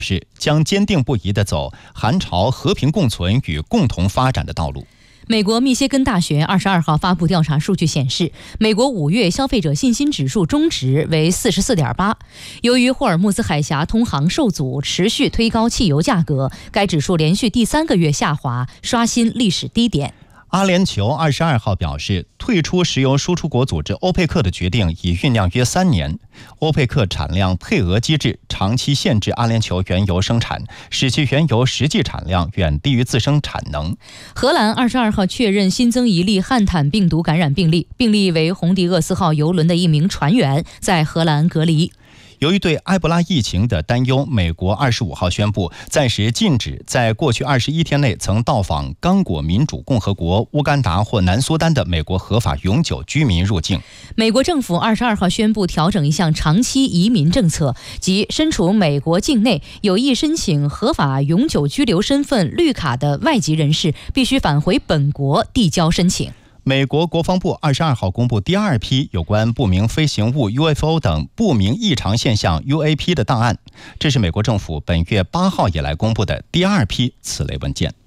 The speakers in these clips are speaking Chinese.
是将坚定不移地走韩朝和平共存与共同发展的道路。 美国密歇根大学22号发布调查数据显示，美国5月消费者信心指数中值为 44.8。由于霍尔木兹海峡通航受阻，持续推高汽油价格，该指数连续第3个月下滑，刷新历史低点。 阿联酋22号表示，退出石油输出国组织欧佩克的决定已酝酿约3年。欧佩克产量配额机制长期限制阿联酋原油生产，使其原油实际产量远低于自身产能。 荷兰22号确认新增一例汉坦病毒感染病例，病例为红迪厄斯号邮轮的一名船员，在荷兰隔离。 由于对埃博拉疫情的担忧，美国25号宣布暂时禁止在过去21天内曾到访刚果民主共和国、乌干达或南苏丹的美国合法永久居民入境。 美国政府22号宣布调整一项长期移民政策，即身处美国境内有意申请合法永久居留身份绿卡的外籍人士，必须返回本国递交申请。 美国国防部22号公布第2批有关不明飞行物 UFO 等不明异常现象 UAP 的档案，这是美国政府本月8号以来公布的第2批此类文件。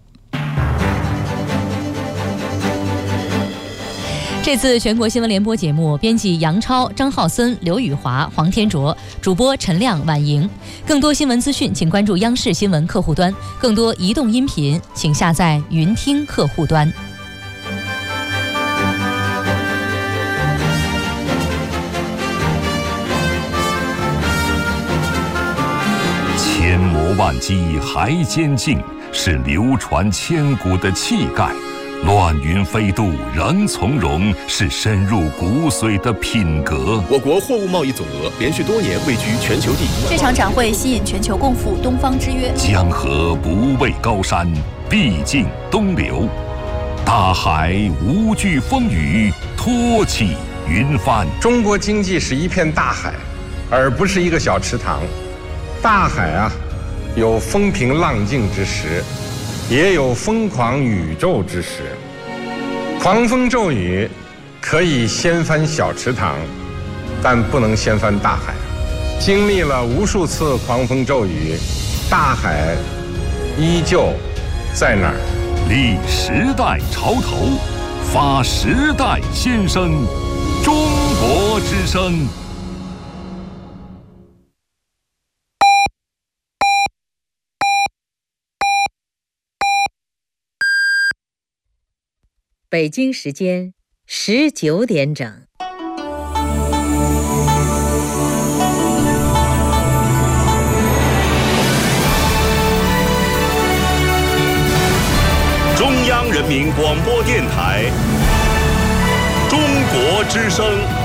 这次全国新闻联播节目，编辑杨超、张浩森、刘宇华、黄天卓，主播陈亮、婉莹。更多新闻资讯，请关注央视新闻客户端；更多移动音频，请下载云听客户端。 千磨万击还坚劲，是流传千古的气概；乱云飞渡仍从容，是深入骨髓的品格。 我国货物贸易总额连续多年位居全球第1。 这场展会吸引全球共赴东方之约。 江河不畏高山，必尽东流；大海无惧风雨，托起云帆。 中国经济是一片大海，而不是一个小池塘。大海啊，有风平浪静之时，也有疯狂宇宙之时。狂风骤雨可以掀翻小池塘，但不能掀翻大海。经历了无数次狂风骤雨，大海依旧在那儿。 立时代潮头，发时代先声，中国之声。 北京时间19点整。 中央人民广播电台，中国之声。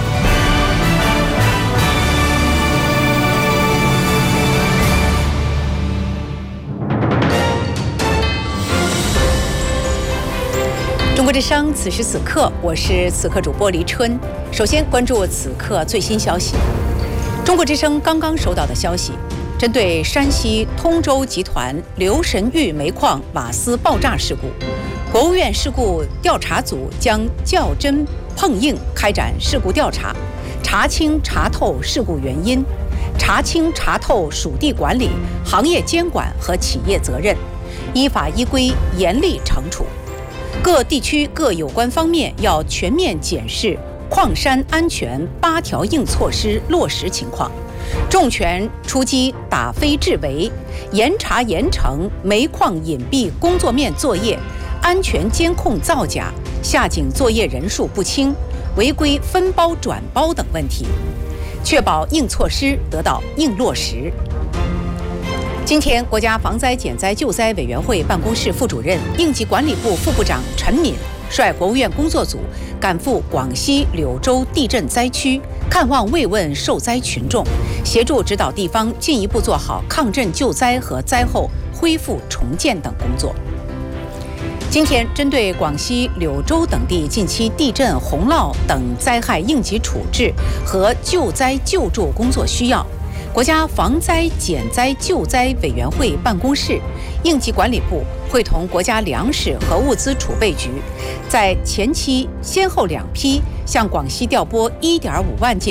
中国之声，此时此刻，我是此刻主播黎春。首先关注此刻最新消息。中国之声刚刚收到的消息，针对山西通州集团刘神峪煤矿瓦斯爆炸事故，国务院事故调查组将较真碰硬开展事故调查，查清查透事故原因，查清查透属地管理、行业监管和企业责任，依法依规严厉惩处。各地区各有关方面要全面检视矿山安全8条硬措施落实情况，重拳出击打非治围，严查严惩煤矿隐蔽工作面作业、安全监控造假、下井作业人数不清、违规分包转包等问题，确保硬措施得到硬落实。今天，国家防灾减灾救灾委员会办公室副主任、应急管理部副部长陈敏率国务院工作组赶赴广西柳州地震灾区，看望慰问受灾群众，协助指导地方进一步做好抗震救灾和灾后恢复重建等工作。今天，针对广西柳州等地近期地震、洪涝等灾害应急处置和救灾救助工作需要，国家防灾减灾救灾委员会办公室、应急管理部会同国家粮食和物资储备局，在前期先后2批向广西调拨1.5万件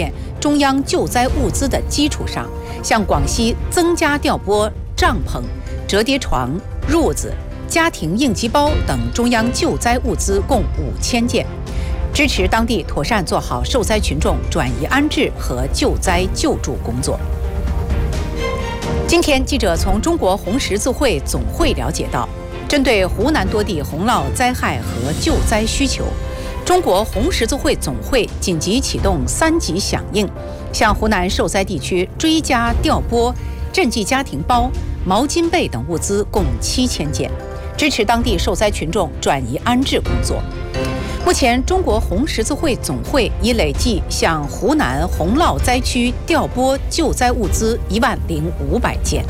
中央救灾物资的基础上，向广西增加调拨帐篷、折叠床、褥子、家庭应急包等中央救灾物资共5000件，支持当地妥善做好受灾群众转移安置和救灾救助工作。今天，记者从中国红十字会总会了解到，针对湖南多地洪涝灾害和救灾需求，中国红十字会总会紧急启动3级响应，向湖南受灾地区追加调拨赈济家庭包、毛巾被等物资共7000件，支持当地受灾群众转移安置工作。目前，中国红十字会总会已累计向湖南洪涝灾区调拨救灾物资10500件。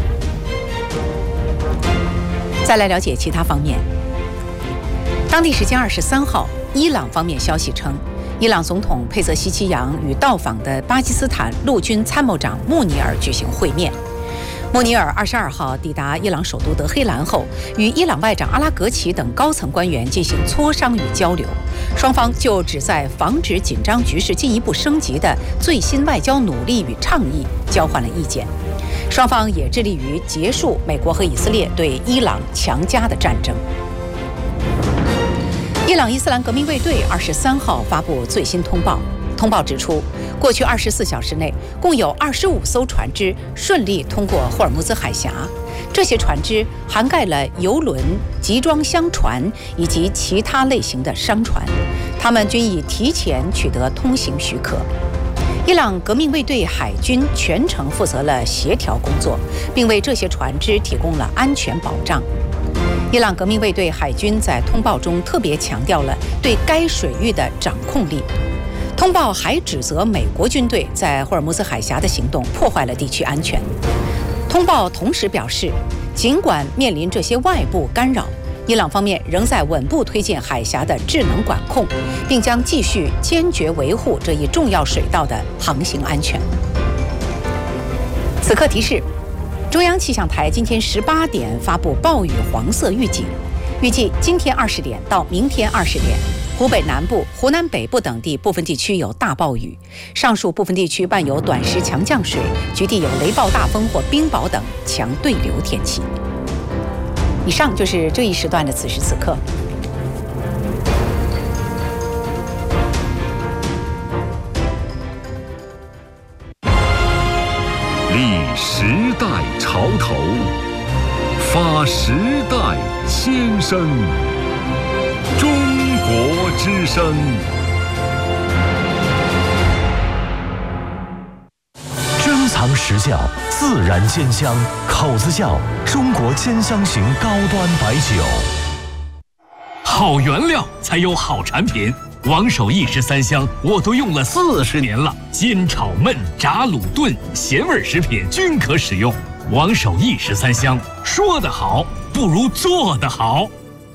再来了解其他方面。当地时间23号，伊朗方面消息称，伊朗总统佩泽希奇扬与到访的巴基斯坦陆军参谋长穆尼尔举行会面。穆尼尔22号抵达伊朗首都德黑兰后，与伊朗外长阿拉格齐等高层官员进行磋商与交流，双方就旨在防止紧张局势进一步升级的最新外交努力与倡议交换了意见。双方也致力于结束美国和以色列对伊朗强加的战争。伊朗伊斯兰革命卫队23号发布最新通报，通报指出，过去24小时内，共有25艘船只顺利通过霍尔木兹海峡。这些船只涵盖了油轮、集装箱船以及其他类型的商船，它们均已提前取得通行许可。伊朗革命卫队海军全程负责了协调工作，并为这些船只提供了安全保障。伊朗革命卫队海军在通报中特别强调了对该水域的掌控力。通报还指责美国军队在霍尔木兹海峡的行动破坏了地区安全。通报同时表示，尽管面临这些外部干扰，伊朗方面仍在稳步推进海峡的智能管控，并将继续坚决维护这一重要水道的航行安全。此刻提示，中央气象台今天18点发布暴雨黄色预警，预计今天20点到明天20点，湖北南部、湖南北部等地部分地区有大暴雨，上述部分地区伴有短时强降水，局地有雷暴大风或冰雹等强对流天气。以上就是这一时段的此时此刻。 立时代潮头，发时代先声。中国之声。 珍藏实窖，自然煎香，口子窖中国煎香型高端白酒。 好原料才有好产品。王守义13香我都用了40年了，煎炒焖炸卤炖咸味食品均可使用。王守义13香，说得好不如做得好。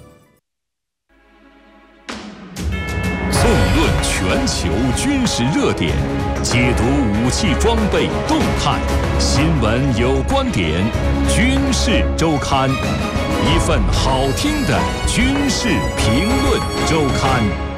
纵论全球军事热点，解读武器装备动态，新闻有观点，军事周刊，一份好听的军事评论周刊。